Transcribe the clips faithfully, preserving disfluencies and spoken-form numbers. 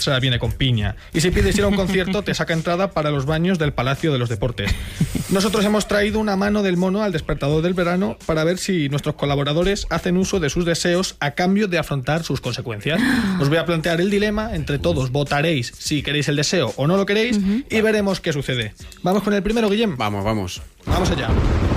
se la viene con piña. Y si pides ir a un concierto, te saca entrada para los baños del Palacio de los Deportes. Nosotros hemos traído una mano del mono al despertador del verano para ver si nuestros colaboradores hacen uso de sus deseos a cambio de afrontar sus consecuencias. Os voy a plantear el dilema, entre todos votaréis si queréis el deseo o no lo queréis, uh-huh. y veremos qué sucede. ¿Vamos con el primero, Guillem? Vamos, vamos. Vamos allá.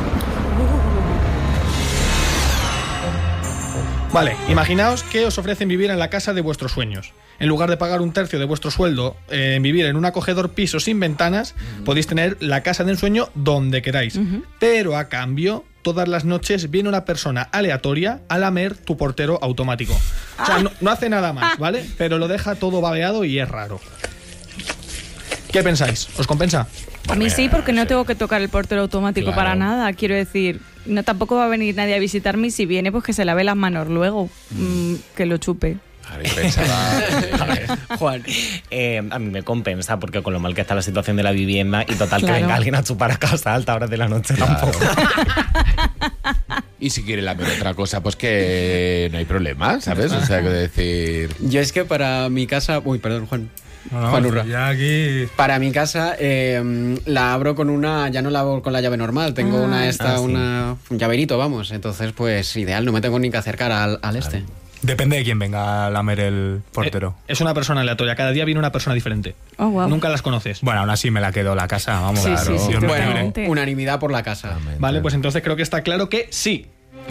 Vale, imaginaos que os ofrecen vivir en la casa de vuestros sueños. En lugar de pagar un tercio de vuestro sueldo eh, en vivir en un acogedor piso sin ventanas, uh-huh. podéis tener la casa de ensueño donde queráis. Uh-huh. Pero a cambio, todas las noches viene una persona aleatoria a lamer tu portero automático. O sea, no, no hace nada más, ¿vale? Pero lo deja todo babeado y es raro. ¿Qué pensáis? ¿Os compensa? A mí sí, porque no tengo que tocar el portero automático claro. para nada. Quiero decir, no tampoco va a venir nadie a visitarme y si viene, pues que se lave las manos luego, mm. Mm, que lo chupe. A ver, pensaba... a ver. Juan, eh, a mí me compensa porque con lo mal que está la situación de la vivienda y total claro. que venga alguien a chupar a casa a altas horas de la noche claro. tampoco. Y si quiere la otra cosa, pues que no hay problema, ¿sabes? O sea, que decir... Yo es que para mi casa... Uy, perdón, Juan. No, no, Juan Urra. Ya aquí... Para mi casa eh, la abro con una... Ya no la abro con la llave normal. Tengo ah, una esta, ah, sí. una, un llaverito, vamos. Entonces, pues ideal. No me tengo ni que acercar al, al este. Depende de quién venga a lamer el portero. Eh, es una persona aleatoria. Cada día viene una persona diferente. Oh, wow. Nunca las conoces. Bueno, aún así me la quedo la casa. Vamos, sí, claro. Sí, sí, bueno, unanimidad por la casa. Vale, pues entonces creo que está claro que sí.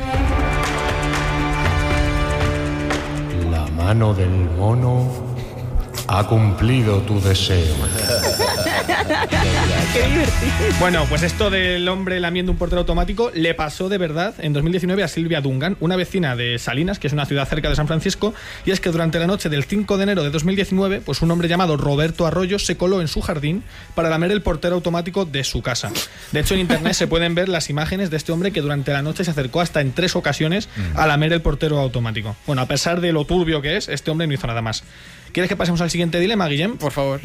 La mano del mono ha cumplido tu deseo. Qué divertido. Bueno, pues esto del hombre lamiendo un portero automático le pasó de verdad en dos mil diecinueve a Silvia Dungan, una vecina de Salinas, que es una ciudad cerca de San Francisco, y es que durante la noche del cinco de enero de dos mil diecinueve, pues un hombre llamado Roberto Arroyo se coló en su jardín para lamer el portero automático de su casa. De hecho, en internet se pueden ver las imágenes de este hombre que durante la noche se acercó hasta en tres ocasiones a lamer el portero automático. Bueno, a pesar de lo turbio que es, este hombre no hizo nada más. ¿Quieres que pasemos al siguiente dilema, Guillem? Por favor.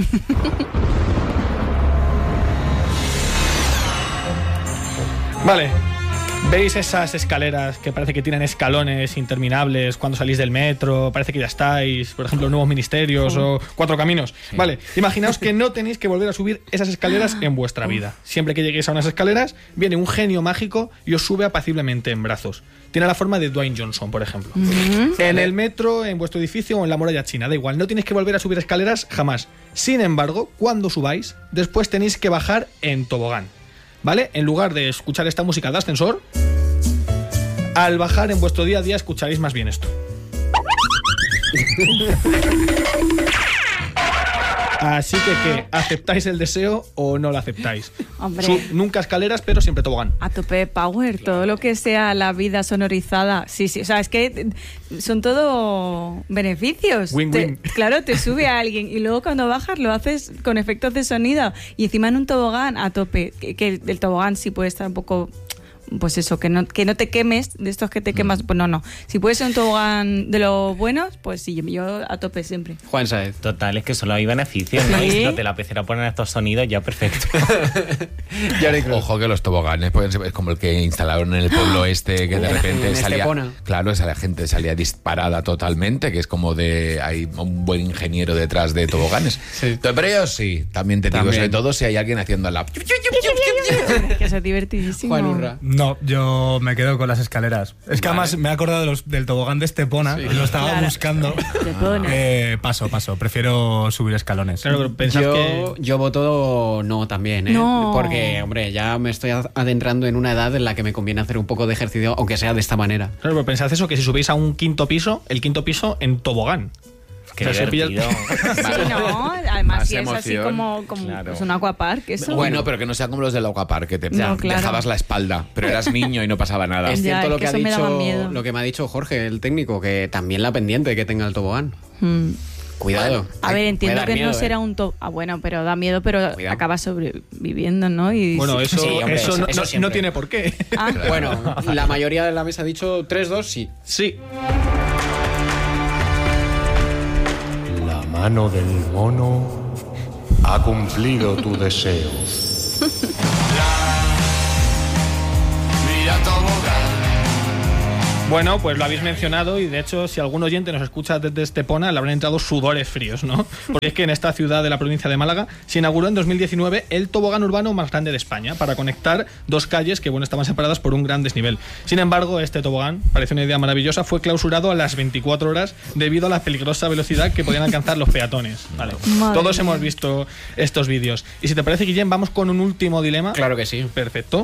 Vale. ¿Veis esas escaleras que parece que tienen escalones interminables cuando salís del metro? Parece que ya estáis, por ejemplo, Nuevos Ministerios oh. o Cuatro Caminos. Sí. Vale, imaginaos que no tenéis que volver a subir esas escaleras en vuestra vida. Siempre que lleguéis a unas escaleras, viene un genio mágico y os sube apaciblemente en brazos. Tiene la forma de Dwayne Johnson, por ejemplo. Mm-hmm. En el metro, en vuestro edificio o en la muralla china, da igual, no tenéis que volver a subir escaleras jamás. Sin embargo, cuando subáis, después tenéis que bajar en tobogán. ¿Vale? En lugar de escuchar esta música de ascensor, al bajar en vuestro día a día escucharéis más bien esto. Así que, ¿qué? ¿Aceptáis el deseo o no lo aceptáis? Hombre. Su, nunca escaleras, pero siempre tobogán. A tope de power, claro. Todo lo que sea la vida sonorizada. Sí, sí, o sea, es que son todo beneficios. Win-win. Te, claro, te sube a alguien y luego cuando bajas lo haces con efectos de sonido y encima en un tobogán a tope. Que, que el tobogán sí puede estar un poco... Pues eso, que no, que no te quemes, de estos que te quemas, pues no, no. Si puede ser un tobogán de los buenos, pues sí, yo a tope siempre. Juan Saez. Total, es que solo hay beneficios, ¿no? ¿Sí? Y si no te la pecera poner estos sonidos, ya perfecto. Ojo que los toboganes pueden ser, es como el que instalaron en el pueblo este, que de repente salía... Estepona. Claro, esa gente salía disparada totalmente, que es como de... Hay un buen ingeniero detrás de toboganes. Sí. Pero yo sí, también te digo, también. Sobre todo si hay alguien haciendo la... Que eso es divertidísimo. Juan Urra. No, yo me quedo con las escaleras. Es que vale. Además me he acordado de los, del tobogán de Estepona, sí. Lo estaba claro. buscando. Eh, paso, paso. Prefiero subir escalones. Claro, pero yo, que... yo voto no también, ¿eh? No. Porque, hombre, ya me estoy adentrando en una edad en la que me conviene hacer un poco de ejercicio, aunque sea de esta manera. Claro, pero pensad eso, que si subís a un quinto piso, el quinto piso en tobogán. Qué o sea, divertido. Sí, no, además si es así como, como claro. pues un aquapark. Eso. Bueno, pero que no sea como los del aquapark, que te no, claro. dejabas la espalda, pero eras niño y no pasaba nada. Es cierto ya, lo, es que que ha dicho, me lo que me ha dicho Jorge, el técnico, que también la pendiente que tenga el tobogán. Hmm. Cuidado. Bueno, a ver, entiendo que miedo, no será ¿eh? un top. Ah, bueno, pero da miedo, pero Cuidado. Acabas sobreviviendo, ¿no? Y bueno, eso, sí, hombre, eso, no, eso no, no tiene por qué. Ah. Bueno, la mayoría de la mesa ha dicho tres dos, sí. Sí. La mano del mono ha cumplido tu deseo. Mira tobogán, Bueno, pues lo habéis mencionado y de hecho si algún oyente nos escucha desde Estepona le habrán entrado sudores fríos, ¿no? Porque es que en esta ciudad de la provincia de Málaga se inauguró en dos mil diecinueve el tobogán urbano más grande de España para conectar dos calles que, bueno, estaban separadas por un gran desnivel. Sin embargo, este tobogán, parece una idea maravillosa, fue clausurado a las veinticuatro horas debido a la peligrosa velocidad que podían alcanzar los peatones. Vale. Todos hemos visto estos vídeos. Y si te parece, Guillem, vamos con un último dilema. Claro que sí. Perfecto.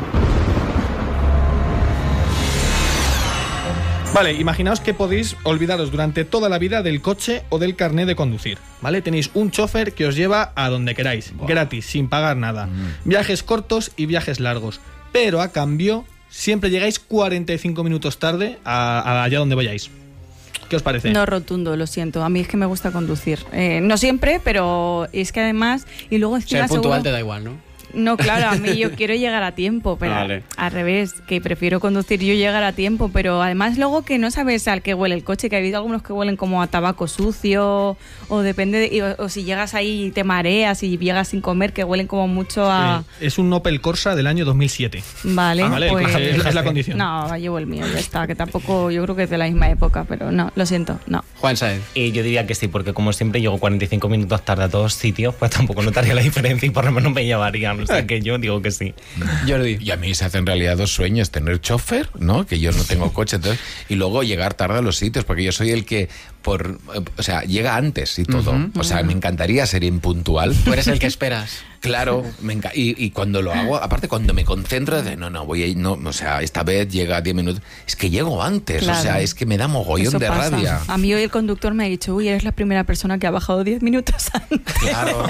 Vale, imaginaos que podéis olvidaros durante toda la vida del coche o del carné de conducir, ¿vale? Tenéis un chofer que os lleva a donde queráis, wow, gratis, sin pagar nada. Mm. Viajes cortos y viajes largos, pero a cambio siempre llegáis cuarenta y cinco minutos tarde a, a allá donde vayáis. ¿Qué os parece? No rotundo, lo siento. A mí es que me gusta conducir. Eh, no siempre, pero es que además... Y luego encima, ser puntual seguro... te da igual, ¿no? No, claro, a mí yo quiero llegar a tiempo, pero vale, al revés, que prefiero conducir yo llegar a tiempo, pero además luego que no sabes al que huele el coche, que ha habido algunos que huelen como a tabaco sucio, o depende, de, o, o si llegas ahí y te mareas y llegas sin comer, que huelen como mucho a... Sí, es un Opel Corsa del año dos mil siete. Vale, ah, vale, pues... es, es la condición. No, llevo el mío, ya está, que tampoco, yo creo que es de la misma época, pero no, lo siento, no. Juan Saez. Y yo diría que sí, porque como siempre llego cuarenta y cinco minutos tarde a todos sitios, pues tampoco notaría la diferencia y por lo menos me llevarían, o sea que yo digo que sí. Jordi. Y a mí se hacen en realidad dos sueños: tener chofer, ¿no? Que yo no tengo coche, entonces, y luego llegar tarde a los sitios, porque yo soy el que por, o sea, llega antes y todo. Uh-huh. O sea, me encantaría ser impuntual. Tú eres el que esperas. Claro, me enca- y, y cuando lo hago, aparte cuando me concentro de no, no, voy a ir, no, o sea, esta vez llega diez minutos, es que llego antes, claro, o sea, es que me da mogollón eso de pasa. rabia. A mí hoy el conductor me ha dicho, uy, eres la primera persona que ha bajado diez minutos antes. Claro.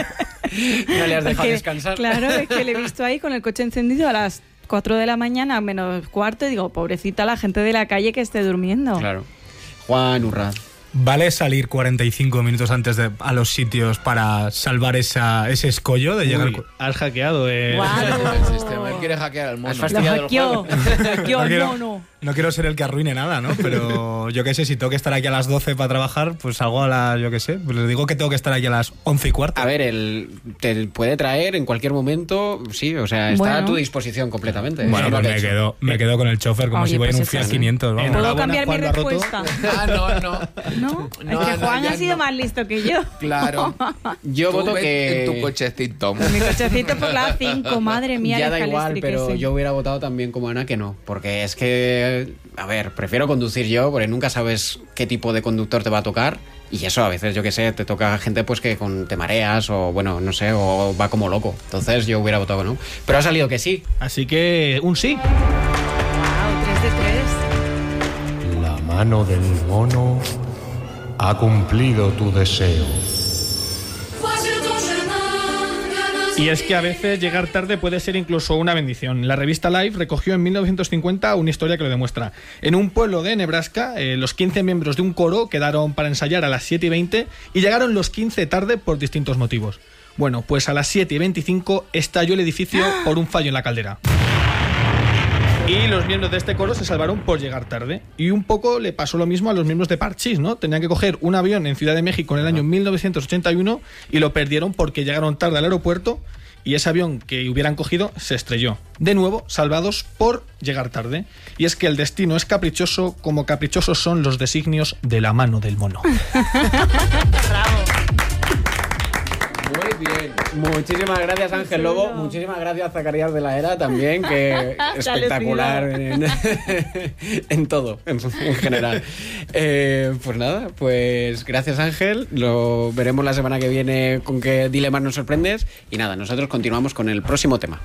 No le has dejado que, descansar. Claro, es que le he visto ahí con el coche encendido a las cuatro de la mañana, menos cuarto, y digo, pobrecita la gente de la calle que esté durmiendo. Claro. Juan Urraz. ¿Vale salir cuarenta y cinco minutos antes de, a los sitios para salvar esa, ese escollo de llegar? Uy, has hackeado eh. Wow. El sistema, él quiere hackear al mono. Has fastidiado el juego. Hackeó No al quiero- mono. No quiero ser el que arruine nada, ¿no? Pero yo qué sé, si tengo que estar aquí a las doce para trabajar, pues salgo a las, yo qué sé, pues les digo que tengo que estar aquí a las once y cuarto. A ver, el, te puede traer en cualquier momento, sí, o sea, está Bueno. a tu disposición completamente. Bueno, Es lo pues que me he hecho. quedo, me quedo con el chofer como Oye, si voy en pues un Fiat eso, quinientos, vamos. ¿Puedo Enhorabuena, cambiar mi Juan, lo ha roto. respuesta? Ah, no, no. ¿No? No, es que no, Juan ya ha sido no. más listo que yo. Claro. Yo Tú voto ves que... en tu cochecito. Mi cochecito por la A cinco, madre mía. Ya la da igual, eléctrica pero ese. yo hubiera votado también como Ana que no. Porque es que, a ver, prefiero conducir yo, porque nunca sabes qué tipo de conductor te va a tocar. Y eso, a veces, yo qué sé, te toca gente pues que con, te mareas o, bueno, no sé, o va como loco. Entonces yo hubiera votado que no. Pero ha salido que sí. Así que un sí. Wow, tres de tres. La mano del mono ha cumplido tu deseo. Y es que a veces llegar tarde puede ser incluso una bendición. La revista Life recogió en mil novecientos cincuenta una historia que lo demuestra. En un pueblo de Nebraska, eh, los quince miembros de un coro quedaron para ensayar a las siete y veinte y llegaron los quince tarde por distintos motivos. Bueno, pues a las siete y veinticinco estalló el edificio por un fallo en la caldera. Y los miembros de este coro se salvaron por llegar tarde. Y un poco le pasó lo mismo a los miembros de Parchís, ¿no? Tenían que coger un avión en Ciudad de México en el año mil novecientos ochenta y uno y lo perdieron porque llegaron tarde al aeropuerto y ese avión que hubieran cogido se estrelló. De nuevo, salvados por llegar tarde. Y es que el destino es caprichoso como caprichosos son los designios de la mano del mono. Muy bien. Muchísimas gracias, Ángel Lobo. Muchísimas gracias, Zacarías de la Era, también, que espectacular en, en todo, en, en general. Eh, pues nada, pues gracias, Ángel. Lo veremos la semana que viene con qué dilemas nos sorprendes. Y nada, nosotros continuamos con el próximo tema.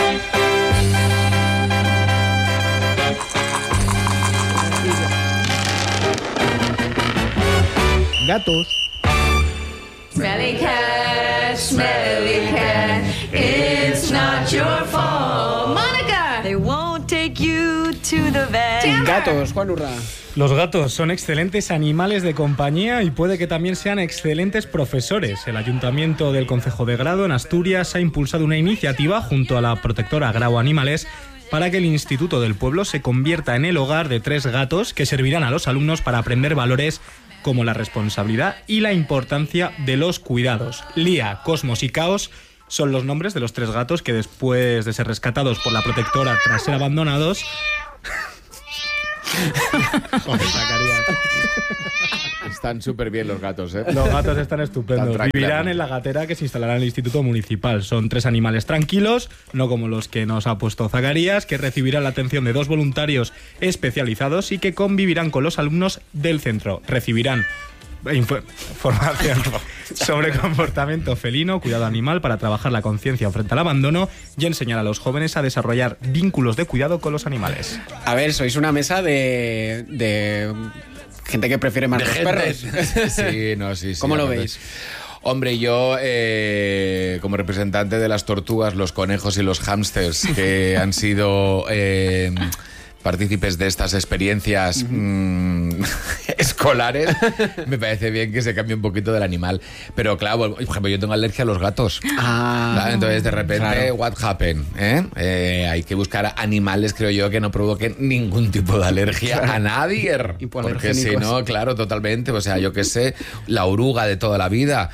Gatos. Smelly cat, smelly cat, it's not your fault. Monica! They won't take you to the vet. Gatos, Juan Urra. Los gatos son excelentes animales de compañía y puede que también sean excelentes profesores. El Ayuntamiento del Concejo de Grado en Asturias ha impulsado una iniciativa junto a la protectora Grau Animales para que el Instituto del Pueblo se convierta en el hogar de tres gatos que servirán a los alumnos para aprender valores como la responsabilidad y la importancia de los cuidados. Lía, Cosmos y Caos son los nombres de los tres gatos que después de ser rescatados por la protectora tras ser abandonados Joder, Zacarías. Están súper bien los gatos, ¿eh? Los gatos están estupendos. Tan Vivirán en la gatera que se instalará en el Instituto Municipal. Son tres animales tranquilos, no como los que nos ha puesto Zacarías, que recibirán la atención de dos voluntarios especializados y que convivirán con los alumnos del centro. Recibirán info- formación sobre comportamiento felino, cuidado animal para trabajar la conciencia frente al abandono y enseñar a los jóvenes a desarrollar vínculos de cuidado con los animales. A ver, sois una mesa de... de... gente que prefiere más De los gente. perros. Sí, no, sí, sí. ¿Cómo lo aparte- veis? Hombre, yo eh, como representante de las tortugas, los conejos y los hámsters que han sido eh, partícipes de estas experiencias mmm, escolares, me parece bien que se cambie un poquito del animal. Pero claro, por ejemplo, yo tengo alergia a los gatos. Ah, Claro, entonces de repente, claro. what happened? ¿Eh? Eh, hay que buscar animales, creo yo, que no provoquen ningún tipo de alergia a nadie. Porque si no, claro, totalmente. O sea, yo qué sé, la oruga de toda la vida,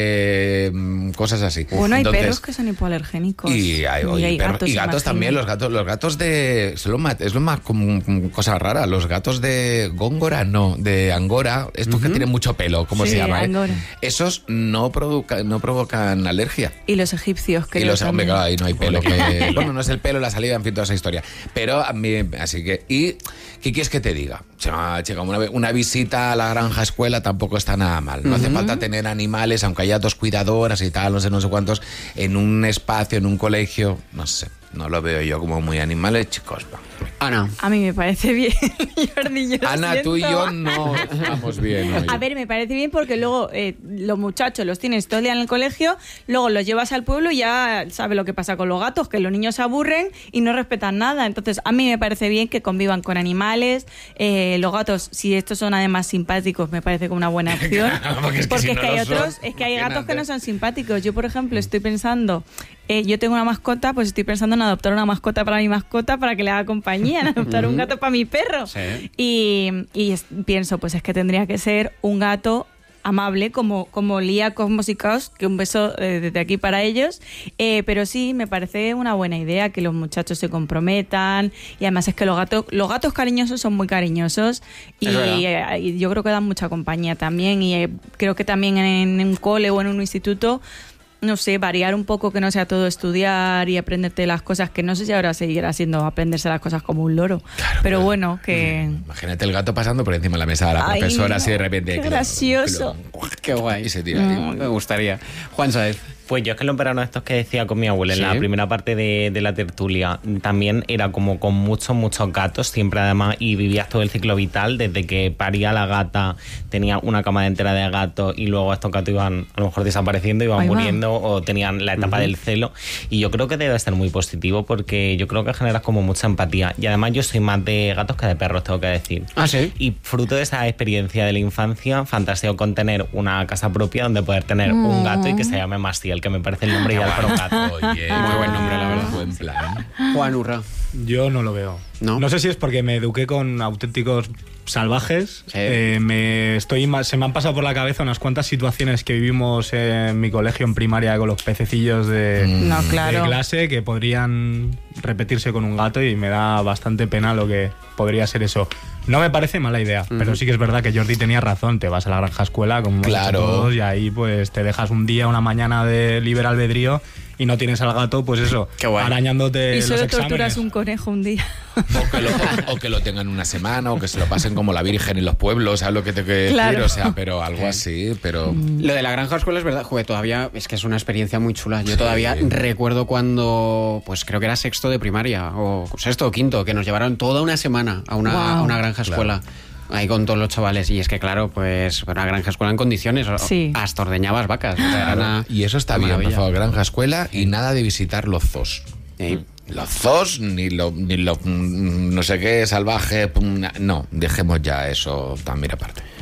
eh, cosas así. Bueno, hay Entonces, perros que son hipoalergénicos. y hay, Y hay perros- gatos, y gatos imagino. también, los gatos, los gatos de. Es lo más, es lo más como, como cosa rara. Los gatos de Góngora, no, de Angora, estos que tienen mucho pelo, ¿cómo Sí, se llama? eh? Angora. Esos no, provoca, no provocan alergia. Y los egipcios, que Y los hombres, claro, ahí no hay pelo. Que, bueno, no es el pelo, la salida, en fin, toda esa historia. Pero a mí, así que. ¿Y qué quieres que te diga? Chica, chica, una, una visita a la granja escuela tampoco está nada mal. No hace falta tener animales, aunque haya dos cuidadoras y tal, no sé, no sé cuántos, en un espacio, en un colegio, no sé. No lo veo yo como muy animales, chicos. Va. Ana. A mí me parece bien, Jordi, yo lo Ana, tú y siento. yo no estamos bien hoy. A ver, me parece bien porque luego eh, los muchachos los tienes todo el día en el colegio, luego los llevas al pueblo y ya sabes lo que pasa con los gatos, que los niños se aburren y no respetan nada. Entonces, a mí me parece bien que convivan con animales. Eh, los gatos, si estos son además simpáticos, me parece como una buena opción. Claro, porque es que porque si es no que hay lo son, otros, es que hay gatos que no imagínate. son simpáticos. Yo, por ejemplo, estoy pensando, eh, yo tengo una mascota, pues estoy pensando en adoptar una mascota para mi mascota para que le haga compañía, en adoptar un gato para mi perro. Sí. Y, y es- pienso, pues es que tendría que ser un gato amable como, como Lía, Cosmos y Caos, que un beso eh, desde aquí para ellos. Eh, pero sí, me parece una buena idea que los muchachos se comprometan y además es que los gatos, los gatos cariñosos son muy cariñosos y, Es verdad. eh, y yo creo que dan mucha compañía también y eh, creo que también en, en un cole o en un instituto, no sé, variar un poco, que no sea todo estudiar y aprenderte las cosas, que no sé si ahora seguirá siendo aprenderse las cosas como un loro. pero bueno, que... Imagínate el gato pasando por encima de la mesa de la Ay, profesora, no, así de repente. qué que lo- gracioso. que lo- Qué guay. Y se tira, tío. Me gustaría. Juan Saez. Pues yo es que los veranos estos que decía con mi abuela Sí. en la primera parte de, de la tertulia, también era como con muchos, muchos gatos, siempre además, y vivías todo el ciclo vital, desde que paría la gata, tenía una cama entera de gatos y luego estos gatos iban a lo mejor desapareciendo, iban Ahí va. muriendo o tenían la etapa del celo. Y yo creo que debe ser muy positivo porque yo creo que generas como mucha empatía. Y además yo soy más de gatos que de perros, tengo que decir. Ah, sí. Y fruto de esa experiencia de la infancia, fantaseo con tener una casa propia donde poder tener un gato y que se llame Mastiel, que me parece el nombre ideal para un gato. Oye, Muy buen nombre, la verdad. Buen plan. Juan Urra. Yo no lo veo. ¿No? sé si es porque me eduqué con auténticos salvajes. Sí. Eh, me estoy ma- se me han pasado por la cabeza unas cuantas situaciones que vivimos en mi colegio en primaria con los pececillos de, No, de claro. clase que podrían repetirse con un gato y me da bastante pena lo que podría ser eso. No me parece mala idea, pero sí que es verdad que Jordi tenía razón. Te vas a la granja escuela como hemos hecho Claro. todos, y ahí pues te dejas un día, una mañana de libre albedrío y no tienes al gato, pues eso, Qué guay. arañándote Y los solo exámenes. torturas un conejo un día. O que, lo, o que lo tengan una semana, o que se lo pasen como la Virgen en los pueblos, ¿sabes lo que te quiero decir? Claro. O sea, pero algo así, pero... Lo de la granja escuela es verdad, joder, todavía es que es una experiencia muy chula. Yo Sí. todavía recuerdo cuando, pues creo que era sexto de primaria, o sexto o quinto, que nos llevaron toda una semana a una, Wow. a una granja escuela. Ahí con todos los chavales. Y es que, claro, pues una granja escuela en condiciones. o- Sí. Hasta ordeñabas vacas. O sea, era una- Y eso está una bien, por maravilla. favor, granja escuela y nada de visitar los zoos. Sí. Los zoos, ni lo, ni lo mm, no sé qué, salvaje, pum, no, dejemos ya eso también aparte.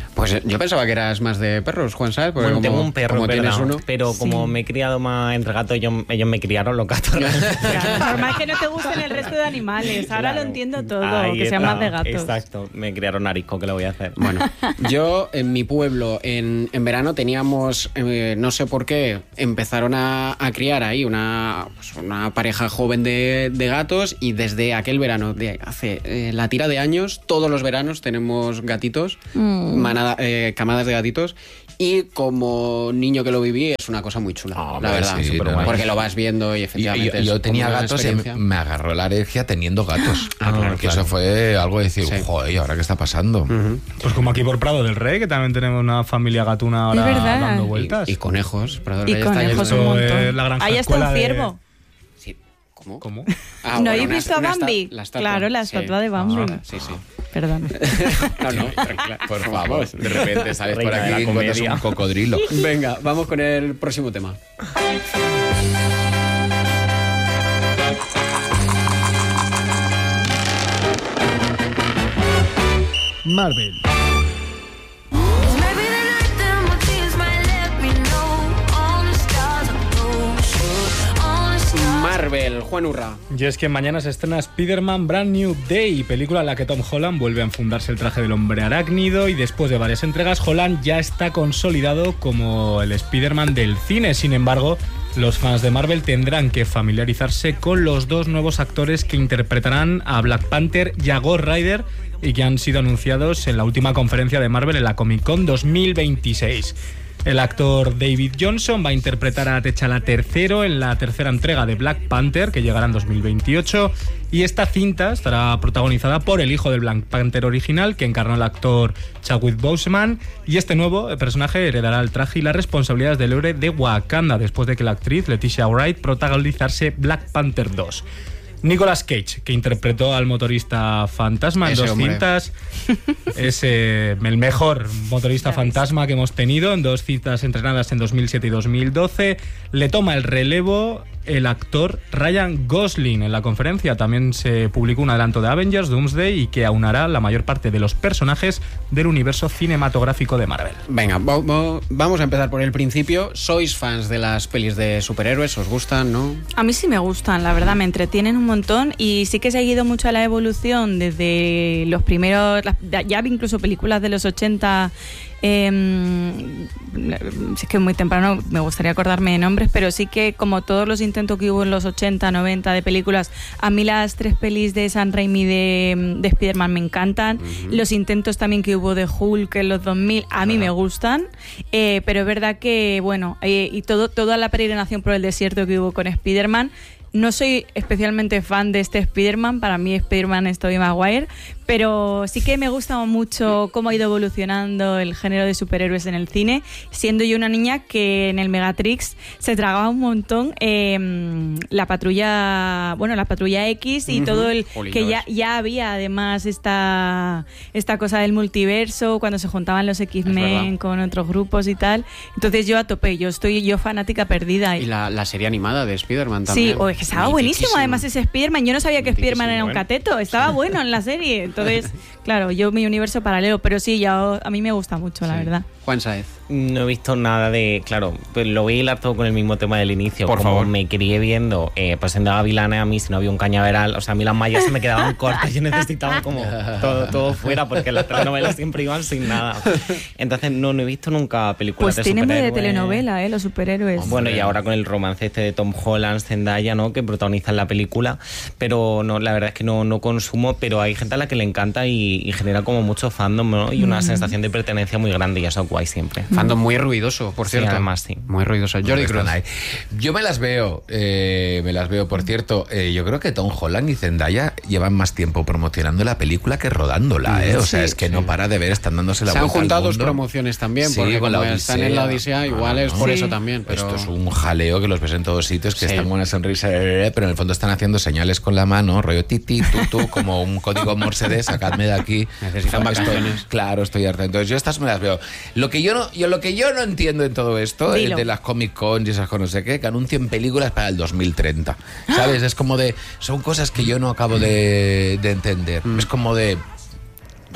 Pues yo pensaba que eras más de perros, Juan, ¿sabes? Porque Bueno, como, tengo un perro, como ¿verdad? tienes uno. Pero como Sí. me he criado más entre gatos, ellos, ellos me criaron los gatos. Claro, normal que no te gusten el resto de animales. Ahora Claro. lo entiendo todo, Ahí que sean está. más de gatos. Exacto, me criaron arisco, ¿qué le voy a hacer? Bueno, yo en mi pueblo en, en verano teníamos, eh, no sé por qué, empezaron a, a criar ahí una, pues una pareja joven de, de gatos y desde aquel verano, de hace eh, la tira de años, todos los veranos tenemos gatitos, Mm. manada, eh, camadas de gatitos y como niño que lo viví es una cosa muy chula, Ah, la hombre, verdad, sí, súper no, guay. no. Porque lo vas viendo y Y- efectivamente y- yo, es tenía como una gatos y experiencia. me agarró la alergia teniendo gatos. Ah, claro, que claro. eso fue algo de decir, Sí. joder, ¿y ahora qué está pasando? Pues como aquí por Prado del Rey, que también tenemos una familia gatuna ahora Es verdad. dando Y, vueltas. y conejos. Prado del Y Rey está conejos lleno un de- Eso montón. es la granja Ahí está escuela un de- ciervo. Sí. ¿Cómo? ¿Cómo? Ah, ¿No bueno, habéis una- visto a una esta- Bambi? la estatua. Claro, la Sí. estatua de Bambi. Ah, sí, sí. Perdón. No, no, tranquila. Por favor, de repente sales por Reina de aquí la y encuentras comedia. un cocodrilo. Venga, vamos con el próximo tema. Marvel. Maybe the night that my tears might let me know all the stars are close, all the stars. Marvel, Juan Urra. Y es que mañana se estrena Spider-Man Brand New Day, película en la que Tom Holland vuelve a enfundarse el traje del hombre arácnido y después de varias entregas, Holland ya está consolidado como el Spider-Man del cine. Sin embargo, los fans de Marvel tendrán que familiarizarse con los dos nuevos actores que interpretarán a Black Panther y a Ghost Rider y que han sido anunciados en la última conferencia de Marvel en la Comic Con dos mil veintiséis. El actor David Johnson va a interpretar a T'Challa tercero en la tercera entrega de Black Panther, que llegará en dos mil veintiocho, y esta cinta estará protagonizada por el hijo del Black Panther original, que encarnó el actor Chadwick Boseman, y este nuevo personaje heredará el traje y las responsabilidades del héroe de Wakanda, después de que la actriz Leticia Wright protagonizase Black Panther dos. Nicolas Cage, que interpretó al motorista fantasma en Ese dos hombre. cintas, es eh, el mejor motorista Ya ves. fantasma que hemos tenido en dos cintas entrenadas en dos mil siete y dos mil doce. Le toma el relevo el actor Ryan Gosling. En la conferencia también se publicó un adelanto de Avengers Doomsday y que aunará la mayor parte de los personajes del universo cinematográfico de Marvel. Venga, vo- vo- vamos a empezar por el principio. ¿Sois fans de las pelis de superhéroes? ¿Os gustan, no? A mí sí me gustan, la verdad, me entretienen un montón y sí que he seguido mucho la evolución desde los primeros, las- ya vi incluso películas de los ochenta, eh, es que muy temprano me gustaría acordarme de nombres, pero sí que como todos los intentos que hubo en los ochenta, noventa de películas, a mí las tres pelis de Sam Raimi de, de Spider-Man me encantan, los intentos también que hubo de Hulk en los dos mil a mí me gustan, eh, pero es verdad que, bueno, eh, y todo, toda la peregrinación por el desierto que hubo con Spider-Man, no soy especialmente fan de este Spider-Man, para mí Spider-Man es Tobey Maguire, pero sí que me gusta mucho cómo ha ido evolucionando el género de superhéroes en el cine, siendo yo una niña que en el Megatrix se tragaba un montón eh, la patrulla, bueno, la patrulla X y Ujú. todo el Jolín, que no ya, ves. ya había además esta, esta cosa del multiverso, cuando se juntaban los X-Men verdad. con otros grupos y tal. Entonces yo a tope, yo estoy yo fanática perdida. Y la, la serie animada de Spider-Man también. Sí, o es que estaba buenísimo Mitiquísimo. además ese Spider-Man. Yo no sabía que Mitiquísimo, Spider-Man era un ¿eh? cateto, estaba bueno en la serie. Entonces, claro, yo mi universo paralelo, pero sí, ya a mí me gusta mucho, la Sí. verdad. Juan Saez. No he visto nada de... Claro, pues lo voy a hilar todo con el mismo tema del inicio. Por Como favor. me crié viendo eh, pues en Gavilanes, a mí si no había un cañaveral, o sea, a mí las mallas se me quedaban cortas. Yo necesitaba como todo, todo fuera porque las telenovelas siempre iban sin nada. Entonces no, no he visto nunca películas Pues de tiene muy de superhéroes. telenovela, ¿eh? Los superhéroes. Bueno, y ahora con el romance este de Tom Holland, Zendaya, ¿no? Que protagonizan la película. Pero no, la verdad es que no, no consumo, pero hay gente a la que le encanta y, y genera como mucho fandom, ¿no? Y una sensación de pertenencia muy grande y eso es guay siempre. Fandom muy ruidoso, por Sí, cierto. además, sí. Muy ruidoso. Jordi Están Cruz. ahí. Yo me las veo, eh, me las veo, por cierto. eh, yo creo que Tom Holland y Zendaya llevan más tiempo promocionando la película que rodándola, ¿eh? O sea, Sí, es que sí. no para de ver, están dándose la Se han vuelta al juntado dos mundo. promociones también, Sí, porque con la como están en la Odisea, igual es por Sí. eso también. Pero... Esto es un jaleo que los ves en todos sitios, que Sí. están con una sonrisa, pero en el fondo están haciendo señales con la mano, rollo ti, ti, tu, tu, como un código Morse de sacadme de aquí. Necesitan Estoy- vacaciones. Claro, estoy harta. Entonces yo estas me las veo. Lo que yo no, yo, lo que yo no entiendo en todo esto, eh, Dilo. de las Comic Con y esas cosas, no sé qué, que anuncien películas para el dos mil treinta. ¿Sabes? Es como de... Son cosas que yo no acabo de, de entender. Mm. Es como de...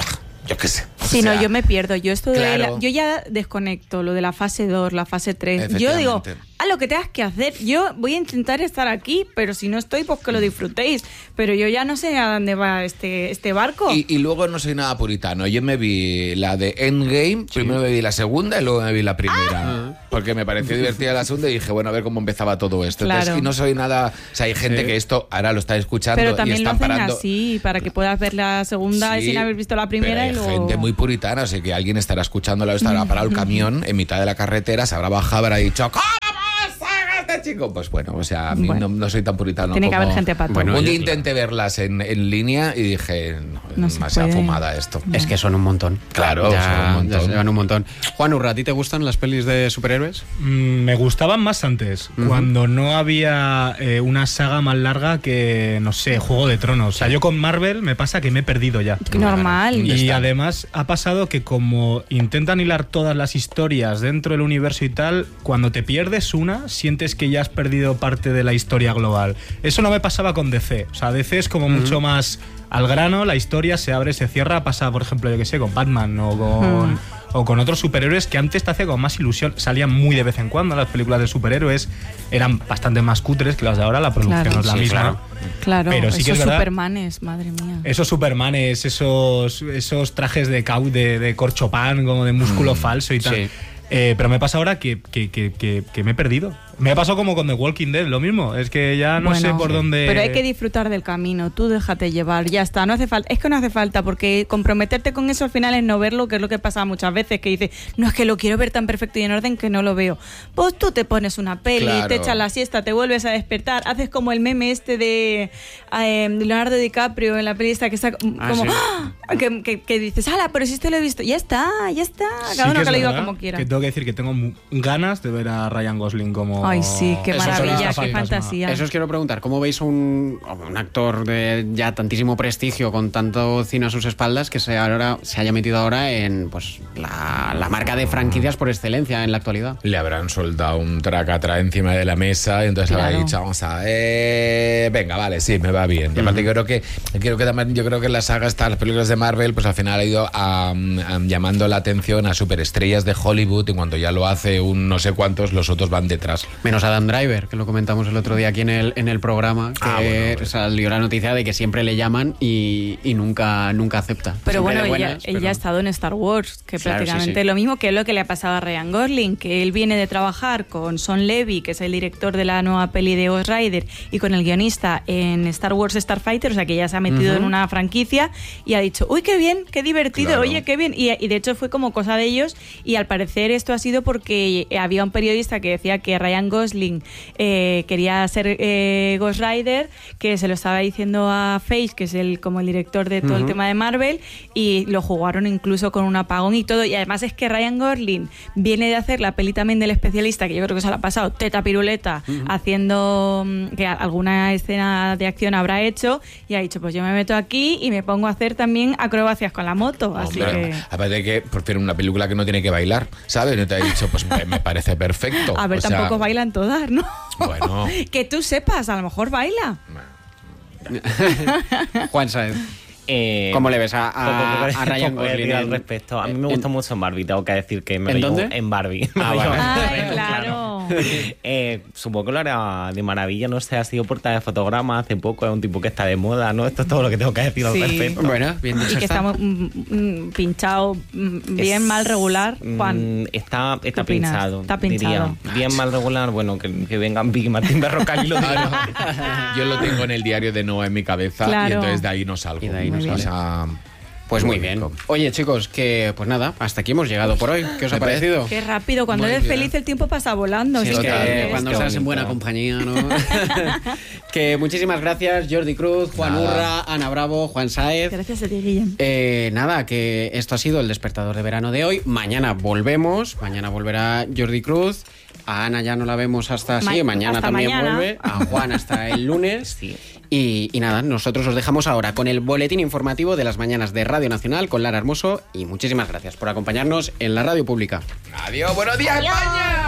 Yo qué sé. Sí, O sea, no, yo me pierdo. Yo esto de claro. la- yo ya desconecto lo de la fase dos, la fase tres. Yo digo, haz lo que tengas que hacer. Yo voy a intentar estar aquí, pero si no estoy, pues que lo disfrutéis. Pero yo ya no sé a dónde va este, este barco. Y, y luego no soy nada puritano. Yo me vi la de Endgame, primero me vi la segunda y luego me vi la primera. Ah. Porque me pareció divertida la segunda y dije, bueno, a ver cómo empezaba todo esto. Entonces, Claro. y no soy nada... O sea, hay gente Sí. que esto ahora lo está escuchando Pero y también lo están hacen parando... así, para que puedas ver la segunda Sí, sin haber visto la primera pero hay y luego... gente muy puritana, así que alguien estará escuchándola, estará parado el camión en mitad de la carretera, se habrá bajado, habrá dicho ¿cómo pasa este chico? Pues bueno, o sea, a mí Bueno. no, no soy tan puritano Tiene que como... haber gente para todo. Bueno, Un oye, día intenté verlas en, en línea y dije, no, No es se demasiado puede. fumada esto. Es que son un montón. Claro, ya, son un montón. ya se llevan un montón. Juan Urra, ¿a ti te gustan las pelis de superhéroes? Mm, me gustaban más antes, Ujú. cuando no había eh, una saga más larga que, no sé, Juego de Tronos. O sea, yo con Marvel me pasa que me he perdido ya. Normal. ¿Dónde Y están? además ha pasado que como intentan hilar todas las historias dentro del universo y tal, cuando te pierdes una, sientes que ya has perdido parte de la historia global. Eso no me pasaba con D C. O sea, D C es como mucho más al grano, la historia se abre, se cierra, pasa, por ejemplo, yo que sé, con Batman o con... Mm. O con otros superhéroes que antes te hacía con más ilusión. Salían muy de vez en cuando las películas de superhéroes. Eran bastante más cutres que las de ahora. La producción Claro. no es la Sí, misma. claro. Claro, Pero sí que esos es verdad- Supermanes, madre mía. Esos Supermanes, esos, esos trajes de, cau- de, de corchopán, como de músculo falso y tal. sí. Eh, pero me pasa ahora que, que, que, que, que me he perdido. Me ha pasado como con The Walking Dead, lo mismo. Es que ya no Bueno, sé por dónde... Pero hay que disfrutar del camino, tú déjate llevar, ya está, no hace falta, es que no hace falta, porque comprometerte con eso al final es no verlo, que es lo que pasa muchas veces, que dices, no es que lo quiero ver tan perfecto y en orden que no lo veo. Pues tú te pones una peli, Claro. te echas la siesta, te vuelves a despertar, haces como el meme este de eh, Leonardo DiCaprio en la peli esta que está como, Ah, sí. ¡ah! que, que, que dices, ala, pero si este lo he visto, ya está, ya está, Sí cada uno que que es lo diga verdad como quiera. Que tengo que decir que tengo mu- ganas de ver a Ryan Gosling como... Ay, sí, qué Eso es maravilla, una qué fantasma. fantasía. Eso os quiero preguntar, ¿cómo veis un, un actor de ya tantísimo prestigio con tanto cine a sus espaldas que se, ahora, se haya metido ahora en pues la, la marca de franquicias por excelencia en la actualidad? Le habrán soltado un tracatra encima de la mesa y entonces Claro. habrá dicho, vamos a ver, venga, vale, sí, me va bien. Y aparte creo que, creo que también, yo creo que la saga está, las películas de Marvel, pues al final ha ido am, am, llamando la atención a superestrellas de Hollywood y cuando ya lo hace un no sé cuántos, los otros van detrás. Menos Adam Driver, que lo comentamos el otro día aquí en el, en el programa, que Ah, bueno, hombre. salió la noticia de que siempre le llaman y, y nunca, nunca acepta. Pero Siempre bueno, de ella, buenas, ella pero- ha estado en Star Wars, que Claro, prácticamente sí, sí. lo mismo que es lo que le ha pasado a Ryan Gosling, que él viene de trabajar con Sean Levy, que es el director de la nueva peli de Ghost Rider, y con el guionista en Star Wars Starfighter, o sea que ya se ha metido Ujú. en una franquicia y ha dicho, uy, qué bien, qué divertido, Claro. oye, qué bien. Y, y de hecho fue como cosa de ellos, y al parecer esto ha sido porque había un periodista que decía que Ryan Gosling eh, quería ser eh, Ghost Rider, que se lo estaba diciendo a Feige, que es el como el director de todo el Ujú. tema de Marvel, y lo jugaron incluso con un apagón y todo. Y además es que Ryan Gosling viene de hacer la peli también del especialista, que yo creo que se la ha pasado teta piruleta, haciendo mm, que alguna escena de acción habrá hecho, y ha dicho, pues yo me meto aquí y me pongo a hacer también acrobacias con la moto. Así Hombre, que... aparte de que prefiero una película que no tiene que bailar, ¿sabes? No te ha dicho, pues me, me parece perfecto. A ver, O sea, tampoco bailan todas, ¿no? Bueno. Que tú sepas, a lo mejor baila. Juan Saez, Eh, ¿cómo le ves a, a- poco- a Ryan poco que Gosling? decir al en- respecto. A mí en- me gusta mucho en Barbie, tengo que decir que me ¿En lo digo dónde? en Barbie. Ah, Me lo vale. digo en Ay, Barbie, claro. Eh, supongo que lo hará de maravilla, no sé, ha sido portada de fotograma hace poco, es un tipo que está de moda, ¿no? Esto es todo lo que tengo que decir al Sí. respecto. Bueno, bien dicho Y que está. estamos mm, mm, pinchado, mm, bien, Es- mal, regular. Juan. Mm, está está opinas? pinchado, Está pinchado. diría. Bien mal regular, bueno, que, que vengan Vicky Martín Berrocal y lo digan. Yo lo tengo en el diario de Noah en mi cabeza Claro. y entonces de ahí no salgo. Y de ahí no O sale. sea, Pues muy bien. bonito. Oye, chicos, que pues nada, hasta aquí hemos llegado por hoy. ¿Qué os ha Me parece- parecido? Qué rápido, cuando Muy eres bien. feliz el tiempo pasa volando. Si si es es que que cuando esto- estás en buena compañía, ¿no? Que muchísimas gracias, Jordi Cruz, Juan Nada. Urra, Ana Bravo, Juan Saez. Gracias a ti, Guillem. Eh, nada, que esto ha sido el despertador de verano de hoy. Mañana volvemos, mañana volverá Jordi Cruz. A Ana ya no la vemos hasta Ma- sí, mañana hasta también mañana. vuelve. A Juan hasta el lunes. Sí. Y, y nada, nosotros os dejamos ahora con el boletín informativo de las mañanas de Radio Nacional con Lara Hermoso. Y muchísimas gracias por acompañarnos en la radio pública. Adiós, buenos días, España.